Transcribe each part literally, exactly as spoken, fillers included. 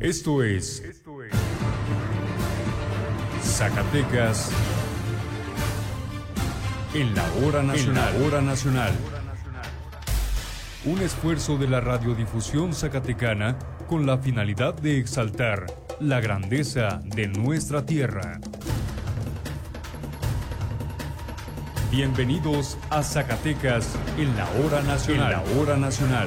Esto es Zacatecas en la hora nacional. En la hora nacional. Un esfuerzo de la radiodifusión zacatecana con la finalidad de exaltar la grandeza de nuestra tierra. Bienvenidos a Zacatecas en la hora nacional. En la hora nacional.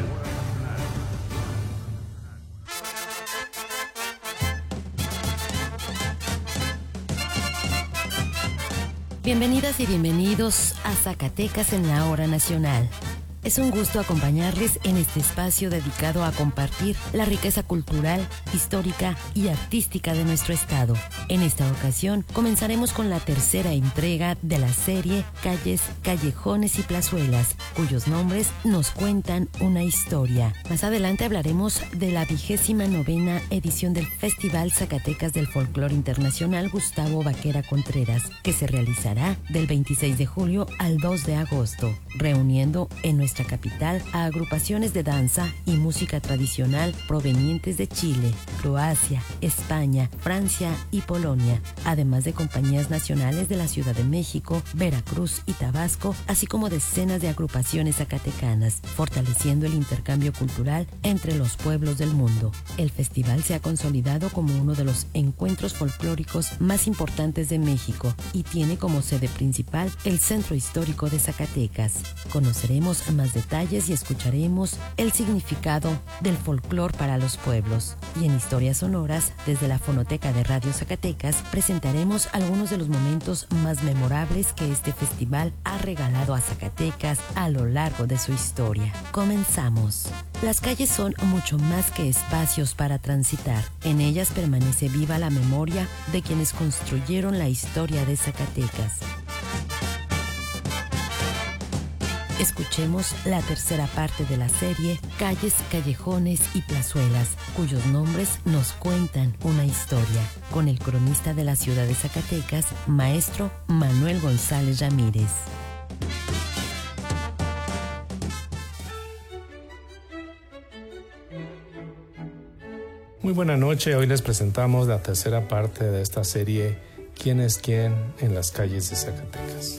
Bienvenidas y bienvenidos a Zacatecas en la hora nacional. Es un gusto acompañarles en este espacio dedicado a compartir la riqueza cultural, histórica y artística de nuestro estado. En esta ocasión comenzaremos con la tercera entrega de la serie Calles, Callejones y Plazuelas, cuyos nombres nos cuentan una historia. Más adelante hablaremos de la vigésima novena edición del Festival Zacatecas del Folclore Internacional Gustavo Vaquera Contreras, que se realizará del veintiséis de julio al dos de agosto, reuniendo en nuestra capital a agrupaciones de danza y música tradicional provenientes de Chile, Croacia, España, Francia y Polonia, además de compañías nacionales de la Ciudad de México, Veracruz y Tabasco, así como decenas de agrupaciones zacatecanas, fortaleciendo el intercambio cultural entre los pueblos del mundo. El festival se ha consolidado como uno de los encuentros folclóricos más importantes de México y tiene como sede principal el Centro Histórico de Zacatecas. Conoceremos más detalles y escucharemos el significado del folclor para los pueblos. Y en Historias Sonoras, desde la Fonoteca de Radio Zacatecas, presentaremos algunos de los momentos más memorables que este festival ha regalado a Zacatecas a lo largo de su historia. Comenzamos. Las calles son mucho más que espacios para transitar. En ellas permanece viva la memoria de quienes construyeron la historia de Zacatecas. Escuchemos la tercera parte de la serie Calles, Callejones y Plazuelas, cuyos nombres nos cuentan una historia, con el cronista de la ciudad de Zacatecas, maestro Manuel González Ramírez. Muy buena noche, hoy les presentamos la tercera parte de esta serie ¿Quién es quién en las calles de Zacatecas?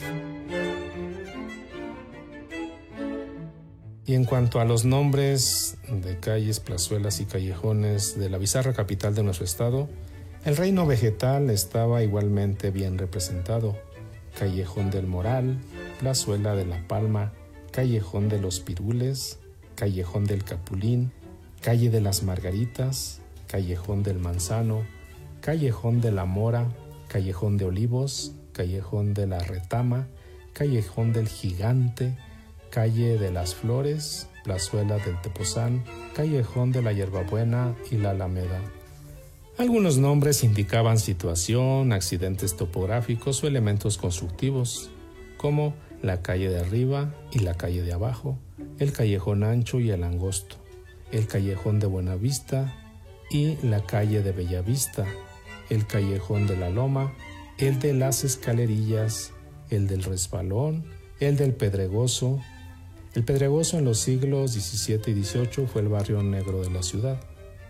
Y en cuanto a los nombres de calles, plazuelas y callejones de la bizarra capital de nuestro estado, el reino vegetal estaba igualmente bien representado. Callejón del Moral, Plazuela de la Palma, Callejón de los Pirules, Callejón del Capulín, Calle de las Margaritas, Callejón del Manzano, Callejón de la Mora, Callejón de Olivos, Callejón de la Retama, Callejón del Gigante, Calle de las Flores, Plazuela del Tepozán, Callejón de la Hierbabuena y la Alameda. Algunos nombres indicaban situación, accidentes topográficos o elementos constructivos, como la calle de arriba y la calle de abajo, el callejón ancho y el angosto, el callejón de Buenavista y la calle de Bellavista, el callejón de la Loma, el de las Escalerillas, el del Resbalón, el del Pedregoso. El Pedregoso en los siglos diecisiete y dieciocho fue el barrio negro de la ciudad.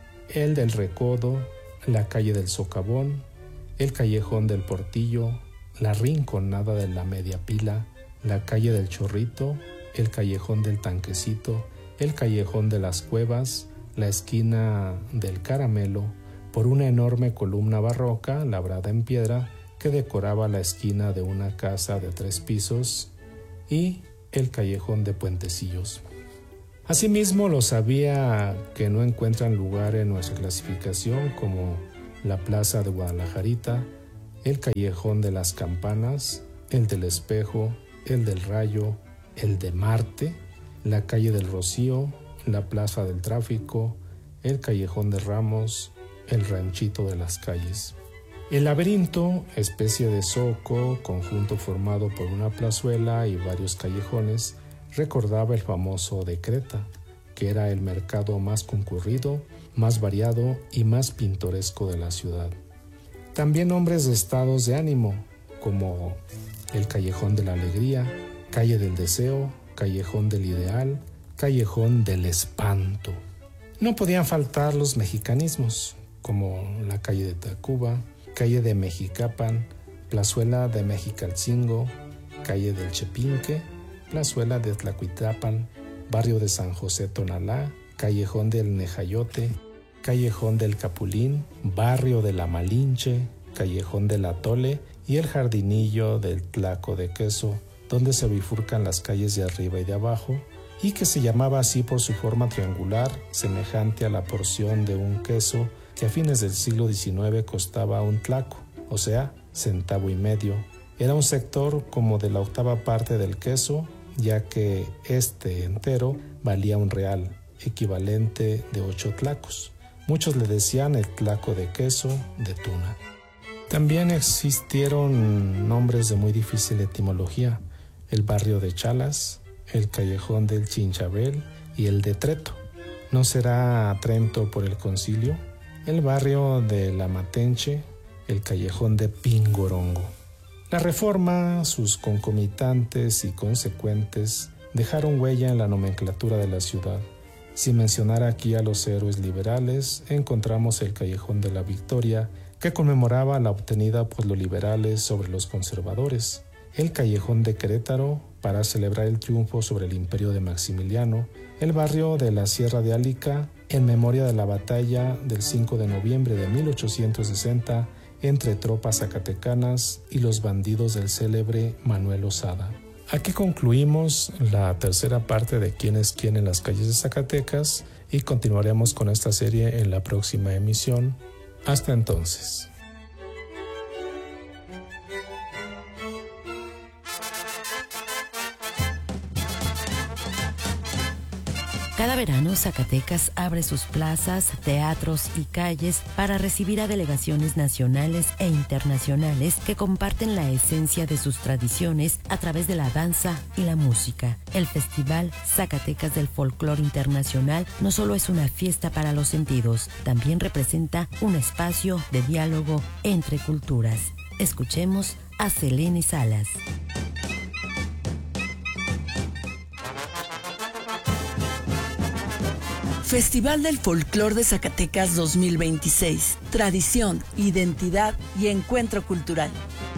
El del Recodo, la calle del Socavón, el callejón del Portillo, la Rinconada de la Media Pila, la calle del Chorrito, el callejón del Tanquecito, el callejón de las Cuevas, la esquina del Caramelo, por una enorme columna barroca labrada en piedra que decoraba la esquina de una casa de tres pisos, y el callejón de Puentecillos. Asimismo, los había que no encuentran lugar en nuestra clasificación, como la Plaza de Guadalajarita, el callejón de las Campanas, el del Espejo, el del Rayo, el de Marte, la calle del Rocío, la Plaza del Tráfico, el callejón de Ramos, el Ranchito de las Calles. El laberinto, especie de zoco, conjunto formado por una plazuela y varios callejones, recordaba el famoso de Creta, que era el mercado más concurrido, más variado y más pintoresco de la ciudad. También nombres de estados de ánimo, como el Callejón de la Alegría, Calle del Deseo, Callejón del Ideal, Callejón del Espanto. No podían faltar los mexicanismos, como la calle de Tacuba, calle de Mexicapan, plazuela de Mexicalcingo, calle del Chepinque, plazuela de Tlacuitapan, barrio de San José Tonalá, callejón del Nejayote, callejón del Capulín, barrio de la Malinche, callejón del Atole y el jardinillo del Tlaco de Queso, donde se bifurcan las calles de arriba y de abajo, y que se llamaba así por su forma triangular, semejante a la porción de un queso que a fines del siglo diecinueve costaba un tlaco, o sea, centavo y medio. Era un sector como de la octava parte del queso, ya que este entero valía un real, equivalente de ocho tlacos. Muchos le decían el tlaco de queso de tuna. También existieron nombres de muy difícil etimología: el barrio de Chalas, el callejón del Chinchabel y el de Treto. ¿No será Trento por el concilio? El barrio de La Matenche, el callejón de Pingorongo. La Reforma, sus concomitantes y consecuentes, dejaron huella en la nomenclatura de la ciudad. Sin mencionar aquí a los héroes liberales, encontramos el callejón de la Victoria, que conmemoraba la obtenida por los liberales sobre los conservadores, el callejón de Querétaro, para celebrar el triunfo sobre el imperio de Maximiliano, el barrio de la Sierra de Álica, en memoria de la batalla del cinco de noviembre de mil ochocientos sesenta entre tropas zacatecanas y los bandidos del célebre Manuel Osada. Aquí concluimos la tercera parte de Quién es quién en las calles de Zacatecas y continuaremos con esta serie en la próxima emisión. Hasta entonces. Cada verano, Zacatecas abre sus plazas, teatros y calles para recibir a delegaciones nacionales e internacionales que comparten la esencia de sus tradiciones a través de la danza y la música. El Festival Zacatecas del Folclore Internacional no solo es una fiesta para los sentidos, también representa un espacio de diálogo entre culturas. Escuchemos a Selene Salas. Festival del Folclor de Zacatecas dos mil veintiséis. Tradición, identidad y encuentro cultural.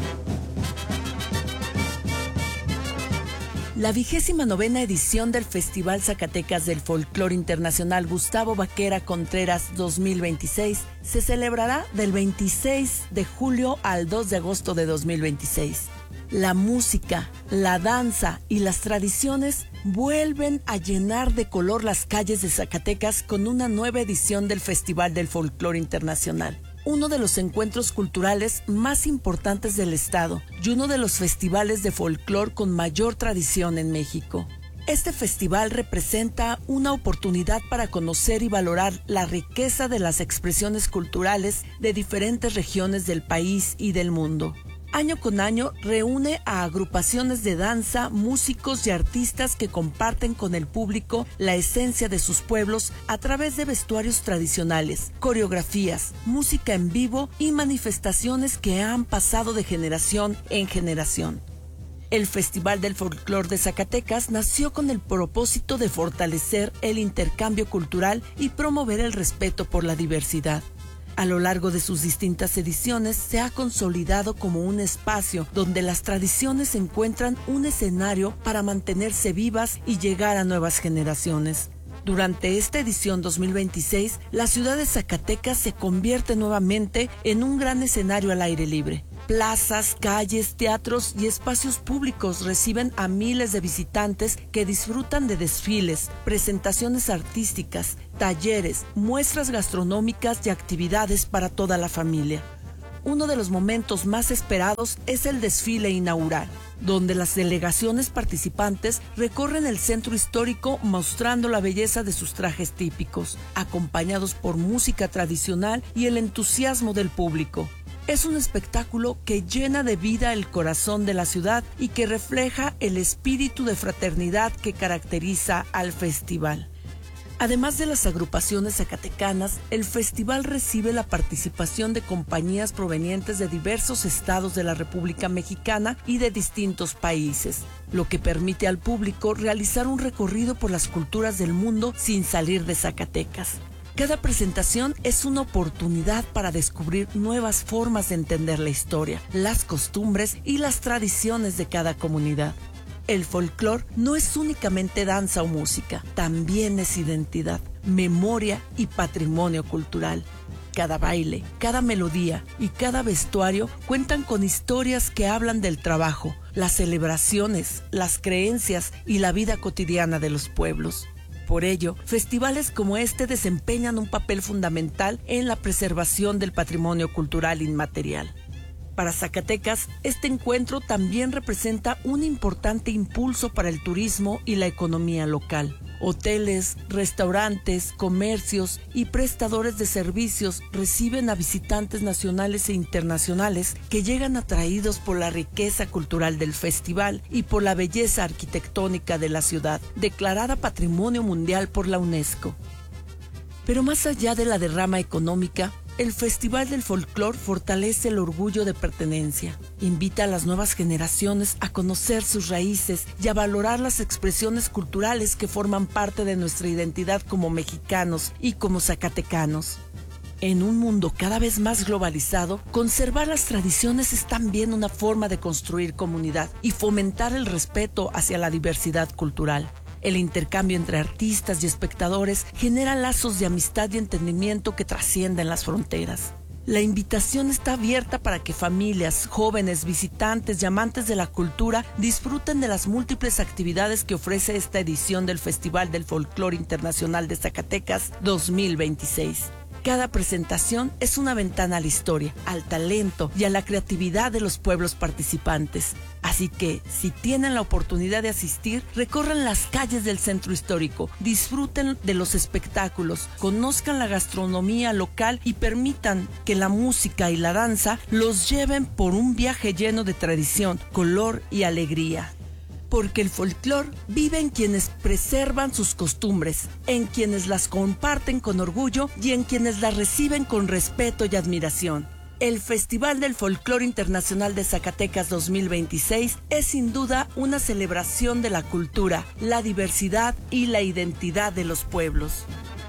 La vigésima novena edición del Festival Zacatecas del Folclor Internacional Gustavo Vaquera Contreras dos mil veintiséis se celebrará del veintiséis de julio al dos de agosto de dos mil veintiséis. La música, la danza y las tradiciones vuelven a llenar de color las calles de Zacatecas con una nueva edición del Festival del Folclor Internacional, uno de los encuentros culturales más importantes del estado y uno de los festivales de folclor con mayor tradición en México. Este festival representa una oportunidad para conocer y valorar la riqueza de las expresiones culturales de diferentes regiones del país y del mundo. Año con año reúne a agrupaciones de danza, músicos y artistas que comparten con el público la esencia de sus pueblos a través de vestuarios tradicionales, coreografías, música en vivo y manifestaciones que han pasado de generación en generación. El Festival del Folclor de Zacatecas nació con el propósito de fortalecer el intercambio cultural y promover el respeto por la diversidad. A lo largo de sus distintas ediciones se ha consolidado como un espacio donde las tradiciones encuentran un escenario para mantenerse vivas y llegar a nuevas generaciones. Durante esta edición dos mil veintiséis, la ciudad de Zacatecas se convierte nuevamente en un gran escenario al aire libre. Plazas, calles, teatros y espacios públicos reciben a miles de visitantes que disfrutan de desfiles, presentaciones artísticas, talleres, muestras gastronómicas y actividades para toda la familia. Uno de los momentos más esperados es el desfile inaugural, donde las delegaciones participantes recorren el centro histórico mostrando la belleza de sus trajes típicos, acompañados por música tradicional y el entusiasmo del público. Es un espectáculo que llena de vida el corazón de la ciudad y que refleja el espíritu de fraternidad que caracteriza al festival. Además de las agrupaciones zacatecanas, el festival recibe la participación de compañías provenientes de diversos estados de la República Mexicana y de distintos países, lo que permite al público realizar un recorrido por las culturas del mundo sin salir de Zacatecas. Cada presentación es una oportunidad para descubrir nuevas formas de entender la historia, las costumbres y las tradiciones de cada comunidad. El folclore no es únicamente danza o música, también es identidad, memoria y patrimonio cultural. Cada baile, cada melodía y cada vestuario cuentan con historias que hablan del trabajo, las celebraciones, las creencias y la vida cotidiana de los pueblos. Por ello, festivales como este desempeñan un papel fundamental en la preservación del patrimonio cultural inmaterial. Para Zacatecas, este encuentro también representa un importante impulso para el turismo y la economía local. Hoteles, restaurantes, comercios y prestadores de servicios reciben a visitantes nacionales e internacionales que llegan atraídos por la riqueza cultural del festival y por la belleza arquitectónica de la ciudad, declarada Patrimonio Mundial por la UNESCO. Pero más allá de la derrama económica, el Festival del Folclor fortalece el orgullo de pertenencia, invita a las nuevas generaciones a conocer sus raíces y a valorar las expresiones culturales que forman parte de nuestra identidad como mexicanos y como zacatecanos. En un mundo cada vez más globalizado, conservar las tradiciones es también una forma de construir comunidad y fomentar el respeto hacia la diversidad cultural. El intercambio entre artistas y espectadores genera lazos de amistad y entendimiento que trascienden las fronteras. La invitación está abierta para que familias, jóvenes, visitantes y amantes de la cultura disfruten de las múltiples actividades que ofrece esta edición del Festival del Folclore Internacional de Zacatecas dos mil veintiséis. Cada presentación es una ventana a la historia, al talento y a la creatividad de los pueblos participantes. Así que, si tienen la oportunidad de asistir, recorran las calles del centro histórico, disfruten de los espectáculos, conozcan la gastronomía local y permitan que la música y la danza los lleven por un viaje lleno de tradición, color y alegría. Porque el folclore vive en quienes preservan sus costumbres, en quienes las comparten con orgullo y en quienes las reciben con respeto y admiración. El Festival del Folclore Internacional de Zacatecas dos mil veintiséis es sin duda una celebración de la cultura, la diversidad y la identidad de los pueblos.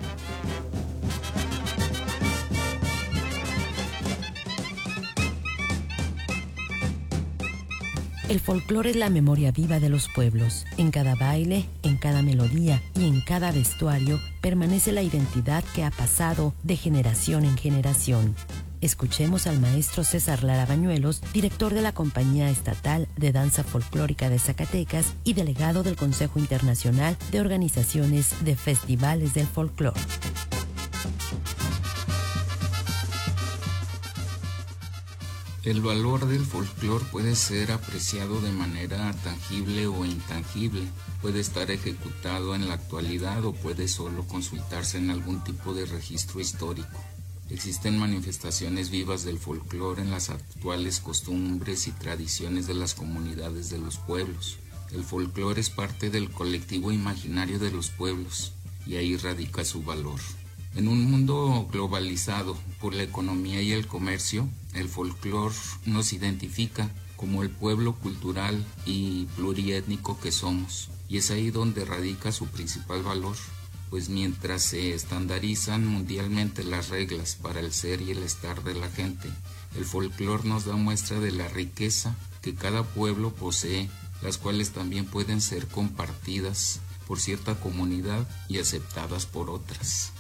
El folclore es la memoria viva de los pueblos. En cada baile, en cada melodía y en cada vestuario permanece la identidad que ha pasado de generación en generación. Escuchemos al maestro César Lara Bañuelos, director de la Compañía Estatal de Danza Folclórica de Zacatecas y delegado del Consejo Internacional de Organizaciones de Festivales del Folclore. El valor del folclore puede ser apreciado de manera tangible o intangible. Puede estar ejecutado en la actualidad o puede solo consultarse en algún tipo de registro histórico. Existen manifestaciones vivas del folclore en las actuales costumbres y tradiciones de las comunidades de los pueblos. El folclore es parte del colectivo imaginario de los pueblos y ahí radica su valor. En un mundo globalizado por la economía y el comercio, el folclore nos identifica como el pueblo cultural y pluriétnico que somos, y es ahí donde radica su principal valor, pues mientras se estandarizan mundialmente las reglas para el ser y el estar de la gente, el folclore nos da muestra de la riqueza que cada pueblo posee, las cuales también pueden ser compartidas por cierta comunidad y aceptadas por otras.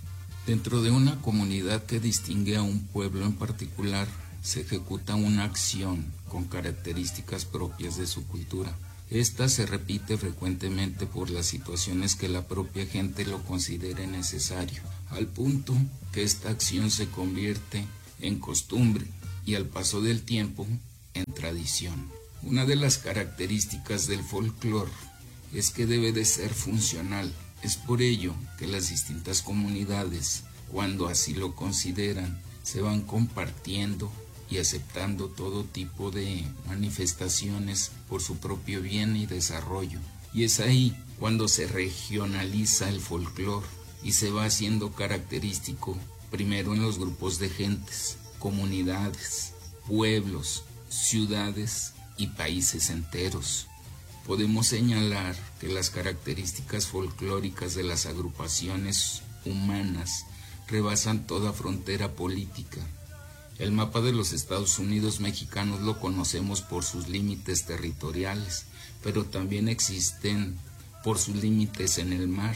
Dentro de una comunidad que distingue a un pueblo en particular, se ejecuta una acción con características propias de su cultura. Esta se repite frecuentemente por las situaciones que la propia gente lo considere necesario, al punto que esta acción se convierte en costumbre y al paso del tiempo en tradición. Una de las características del folclore es que debe de ser funcional. Es por ello que las distintas comunidades, cuando así lo consideran, se van compartiendo y aceptando todo tipo de manifestaciones por su propio bien y desarrollo. Y es ahí cuando se regionaliza el folclore y se va haciendo característico primero en los grupos de gentes, comunidades, pueblos, ciudades y países enteros. Podemos señalar que las características folclóricas de las agrupaciones humanas rebasan toda frontera política. El mapa de los Estados Unidos mexicanos lo conocemos por sus límites territoriales, pero también existen por sus límites en el mar.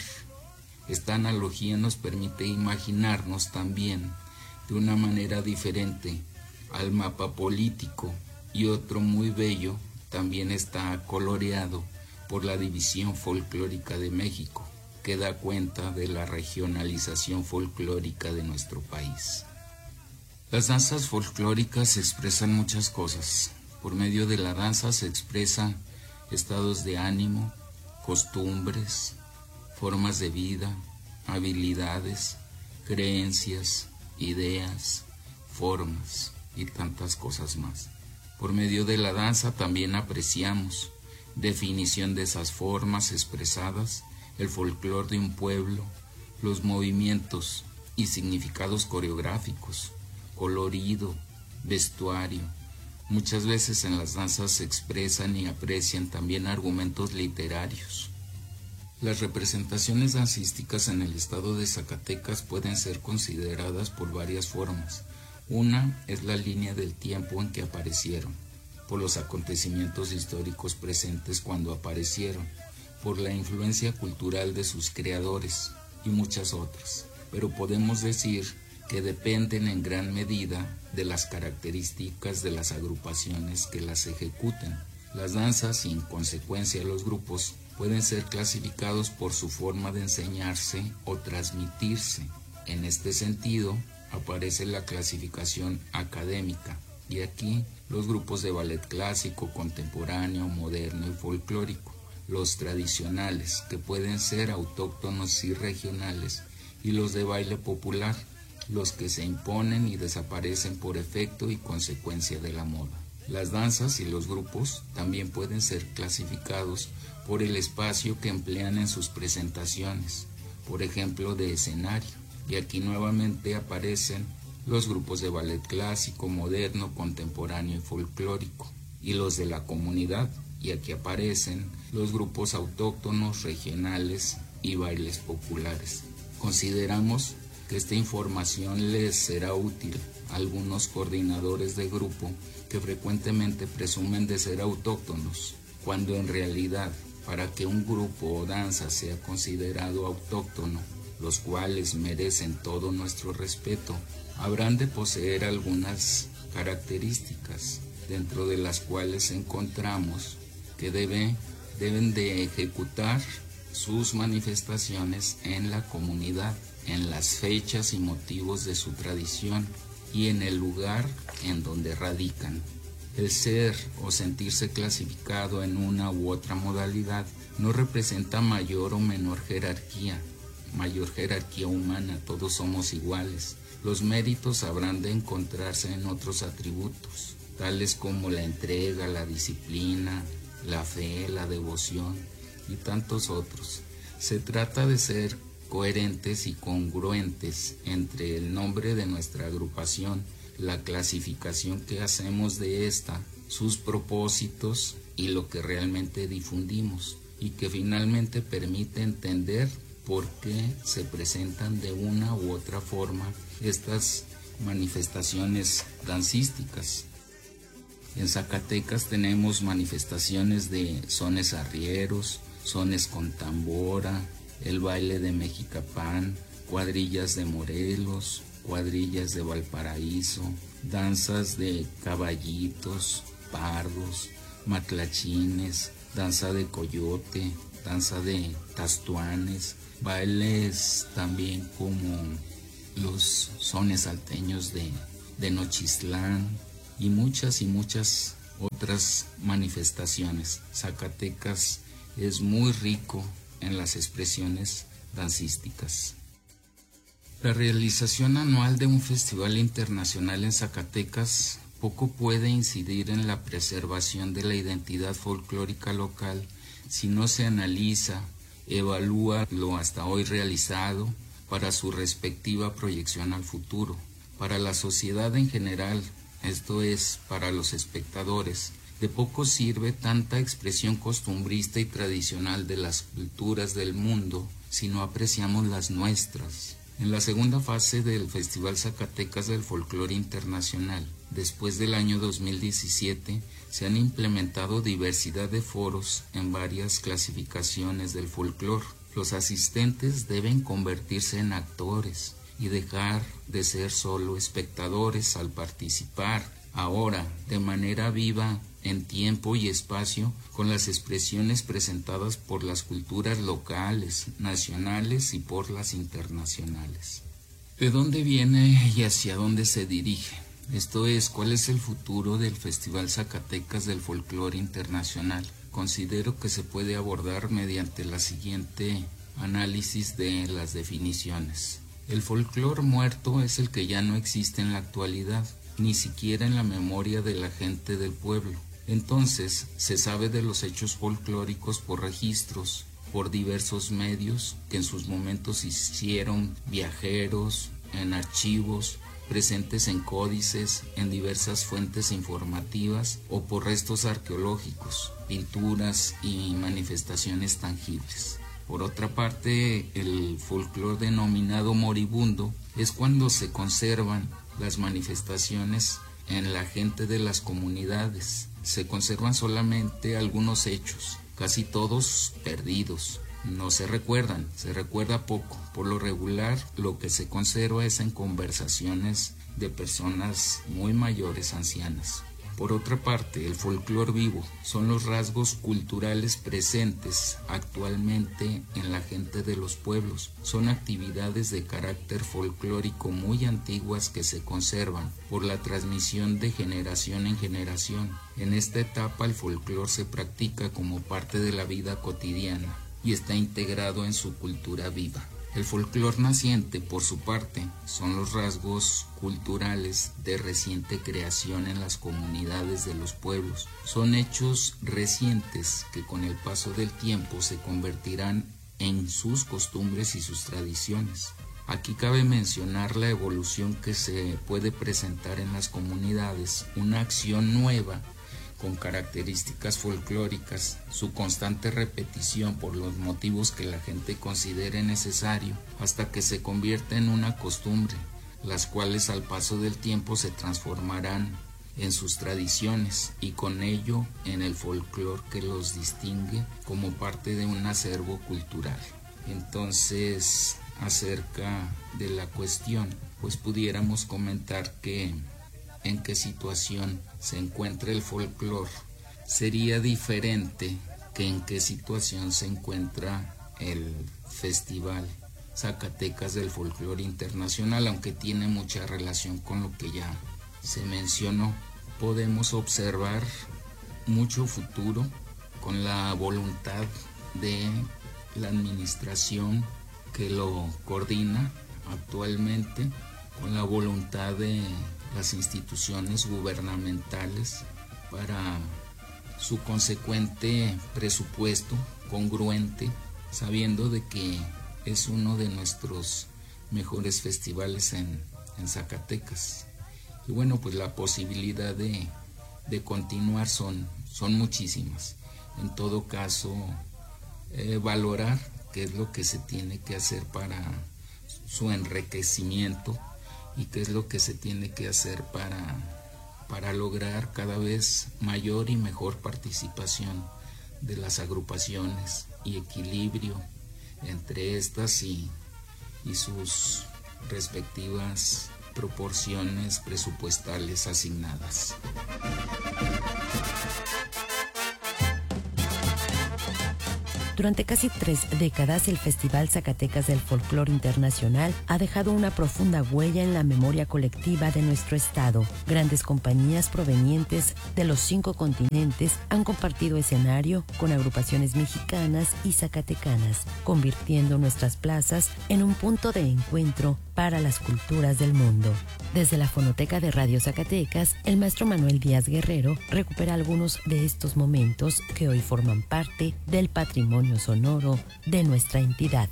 Esta analogía nos permite imaginarnos también de una manera diferente al mapa político, y otro muy bello también está coloreado por la división folclórica de México, que da cuenta de la regionalización folclórica de nuestro país. Las danzas folclóricas expresan muchas cosas. Por medio de la danza se expresan estados de ánimo, costumbres, formas de vida, habilidades, creencias, ideas, formas y tantas cosas más. Por medio de la danza también apreciamos definición de esas formas expresadas, el folclore de un pueblo, los movimientos y significados coreográficos, colorido, vestuario. Muchas veces en las danzas se expresan y aprecian también argumentos literarios. Las representaciones dancísticas en el estado de Zacatecas pueden ser consideradas por varias formas. Una es la línea del tiempo en que aparecieron, por los acontecimientos históricos presentes cuando aparecieron, por la influencia cultural de sus creadores y muchas otras. Pero podemos decir que dependen en gran medida de las características de las agrupaciones que las ejecuten. Las danzas y en consecuencia los grupos pueden ser clasificados por su forma de enseñarse o transmitirse. En este sentido aparece la clasificación académica, y aquí los grupos de ballet clásico, contemporáneo, moderno y folclórico, los tradicionales, que pueden ser autóctonos y regionales, y los de baile popular, los que se imponen y desaparecen por efecto y consecuencia de la moda. Las danzas y los grupos también pueden ser clasificados por el espacio que emplean en sus presentaciones, por ejemplo de escenario, y aquí nuevamente aparecen los grupos de ballet clásico, moderno, contemporáneo y folclórico, y los de la comunidad, y aquí aparecen los grupos autóctonos, regionales y bailes populares. Consideramos que esta información les será útil a algunos coordinadores de grupo que frecuentemente presumen de ser autóctonos, cuando en realidad, para que un grupo o danza sea considerado autóctono, los cuales merecen todo nuestro respeto, habrán de poseer algunas características, dentro de las cuales encontramos que debe, deben de ejecutar sus manifestaciones en la comunidad, en las fechas y motivos de su tradición y en el lugar en donde radican. El ser o sentirse clasificado en una u otra modalidad no representa mayor o menor jerarquía, mayor jerarquía humana, todos somos iguales. Los méritos habrán de encontrarse en otros atributos, tales como la entrega, la disciplina, la fe, la devoción y tantos otros. Se trata de ser coherentes y congruentes entre el nombre de nuestra agrupación, la clasificación que hacemos de esta, sus propósitos y lo que realmente difundimos, y que finalmente permite entender por qué se presentan de una u otra forma estas manifestaciones dancísticas. En Zacatecas tenemos manifestaciones de sones arrieros, sones con tambora, el baile de Mexicapán, cuadrillas de Morelos, cuadrillas de Valparaíso, danzas de caballitos, pardos, matlachines, danza de coyote, danza de tastuanes, bailes también como los sones salteños de, de Nochistlán y muchas y muchas otras manifestaciones. Zacatecas es muy rico en las expresiones dancísticas. La realización anual de un festival internacional en Zacatecas poco puede incidir en la preservación de la identidad folclórica local si no se analiza, evalúa lo hasta hoy realizado para su respectiva proyección al futuro. Para la sociedad en general, esto es, para los espectadores, de poco sirve tanta expresión costumbrista y tradicional de las culturas del mundo si no apreciamos las nuestras. En la segunda fase del Festival Zacatecas del Folclore Internacional, después del año dos mil diecisiete, se han implementado diversidad de foros en varias clasificaciones del folclore. Los asistentes deben convertirse en actores y dejar de ser solo espectadores al participar, ahora de manera viva, en tiempo y espacio, con las expresiones presentadas por las culturas locales, nacionales y por las internacionales. ¿De dónde viene y hacia dónde se dirige? Esto es, ¿cuál es el futuro del Festival Zacatecas del Folclore Internacional? Considero que se puede abordar mediante la siguiente análisis de las definiciones. El folclore muerto es el que ya no existe en la actualidad, ni siquiera en la memoria de la gente del pueblo. Entonces, se sabe de los hechos folclóricos por registros, por diversos medios que en sus momentos hicieron viajeros, en archivos, presentes en códices, en diversas fuentes informativas o por restos arqueológicos, pinturas y manifestaciones tangibles. Por otra parte, el folclore denominado moribundo es cuando se conservan las manifestaciones en la gente de las comunidades. Se conservan solamente algunos hechos, casi todos perdidos. No se recuerdan, se recuerda poco. Por lo regular, lo que se conserva es en conversaciones de personas muy mayores, ancianas. Por otra parte, el folclore vivo son los rasgos culturales presentes actualmente en la gente de los pueblos. Son actividades de carácter folclórico muy antiguas que se conservan por la transmisión de generación en generación. En esta etapa el folclore se practica como parte de la vida cotidiana y está integrado en su cultura viva. El folclore naciente, por su parte, son los rasgos culturales de reciente creación en las comunidades de los pueblos. Son hechos recientes que con el paso del tiempo se convertirán en sus costumbres y sus tradiciones. Aquí cabe mencionar la evolución que se puede presentar en las comunidades, una acción nueva con características folclóricas, su constante repetición por los motivos que la gente considere necesario, hasta que se convierta en una costumbre, las cuales al paso del tiempo se transformarán en sus tradiciones y con ello en el folclore que los distingue como parte de un acervo cultural. Entonces, acerca de la cuestión, pues pudiéramos comentar que en qué situación se encuentra el folclore sería diferente que en qué situación se encuentra el Festival Zacatecas del Folclore Internacional, aunque tiene mucha relación con lo que ya se mencionó. Podemos observar mucho futuro con la voluntad de la administración que lo coordina actualmente, con la voluntad de las instituciones gubernamentales para su consecuente presupuesto congruente, sabiendo de que es uno de nuestros mejores festivales en, en Zacatecas. Y bueno, pues la posibilidad de, de continuar son, son muchísimas. En todo caso, eh, valorar qué es lo que se tiene que hacer para su enriquecimiento y qué es lo que se tiene que hacer para, para lograr cada vez mayor y mejor participación de las agrupaciones y equilibrio entre estas y, y sus respectivas proporciones presupuestales asignadas. Durante casi tres décadas, el Festival Zacatecas del Folclore Internacional ha dejado una profunda huella en la memoria colectiva de nuestro estado. Grandes compañías provenientes de los cinco continentes han compartido escenario con agrupaciones mexicanas y zacatecanas, convirtiendo nuestras plazas en un punto de encuentro para las culturas del mundo. Desde la Fonoteca de Radio Zacatecas, el maestro Manuel Díaz Guerrero recupera algunos de estos momentos que hoy forman parte del patrimonio sonoro de nuestra entidad.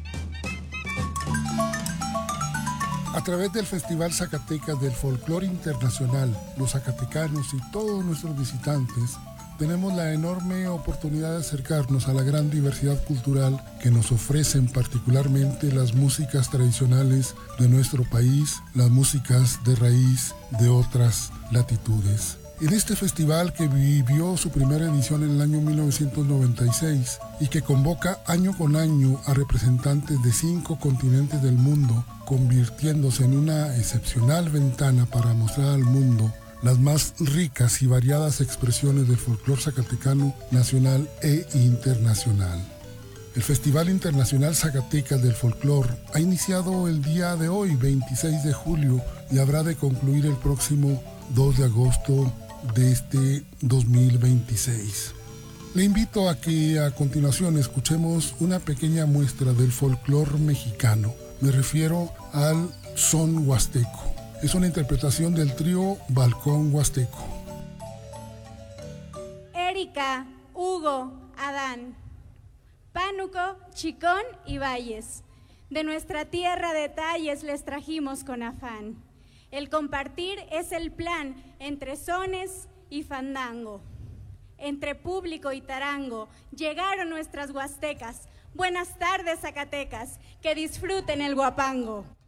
A través del Festival Zacatecas del Folclore Internacional, los zacatecanos y todos nuestros visitantes tenemos la enorme oportunidad de acercarnos a la gran diversidad cultural que nos ofrecen particularmente las músicas tradicionales de nuestro país, las músicas de raíz de otras latitudes. En este festival, que vivió su primera edición en el año mil novecientos noventa y seis y que convoca año con año a representantes de cinco continentes del mundo, convirtiéndose en una excepcional ventana para mostrar al mundo las más ricas y variadas expresiones del folclore zacatecano nacional e internacional. El Festival Internacional Zacatecas del Folclore ha iniciado el día de hoy, veintiséis de julio, y habrá de concluir el próximo dos de agosto de este dos mil veintiséis. Le invito a que a continuación escuchemos una pequeña muestra del folclore mexicano. Me refiero al son huasteco. Es una interpretación del trío Balcón Huasteco. Erika, Hugo, Adán, Pánuco, Chicón y Valles. De nuestra tierra detalles les trajimos con afán. El compartir es el plan entre sones y fandango. Entre público y tarango llegaron nuestras huastecas. Buenas tardes, Zacatecas, que disfruten el guapango.